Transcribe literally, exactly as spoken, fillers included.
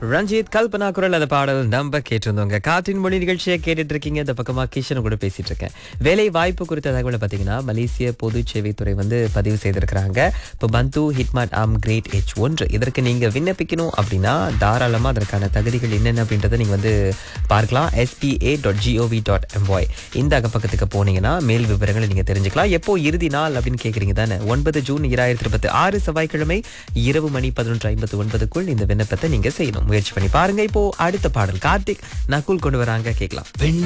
ரஞ்சித் கல்பனா குரல் அந்த பாடல் நம்ம கேட்டிருந்தோங்க. காற்றின் மொழி நிகழ்ச்சியை கேட்டுட்டு இருக்கீங்க. இந்த பக்கமா கிஷன் கூட பேசிட்டு இருக்கேன். வேலை வாய்ப்பு குறித்த தகவலை பார்த்தீங்கன்னா மலேசிய பொது சேவைத்துறை வந்து பதிவு செய்திருக்கிறாங்க. இப்போ பந்து ஹிட்மார்ட் ஆம் கிரேட் எச் ஒன்று இதற்கு நீங்க விண்ணப்பிக்கணும் அப்படின்னா தாராளமா அதற்கான தகுதிகள் என்னென்ன அப்படின்றத நீங்க வந்து பார்க்கலாம். SPA dot gov dot MY இந்த அகப்பக்கத்துக்கு போனீங்கன்னா மேல் விவரங்களை நீங்க தெரிஞ்சுக்கலாம். எப்போ இறுதி நாள் அப்படின்னு கேட்குறீங்க தானே? ஒன்பது ஜூன் இரண்டாயிரத்தி இருபத்தி ஆறு செவ்வாய்க்கிழமை இரவு மணி பதினொன்று ஐம்பத்தி ஒன்பதுக்குள் இந்த விண்ணப்பத்தை நீங்க செய்யணும். முயற்சி பண்ணி பாருங்க. இப்போ அடுத்த பாடல் கார்த்திக் நகுல் கொண்டு வராங்க, கேட்கலாம்.